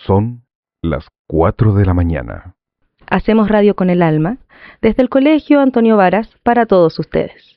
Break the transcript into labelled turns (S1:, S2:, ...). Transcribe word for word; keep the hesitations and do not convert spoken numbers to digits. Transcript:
S1: Son las cuatro de la mañana.
S2: Hacemos radio con el alma, desde el Colegio Antonio Varas, para todos ustedes.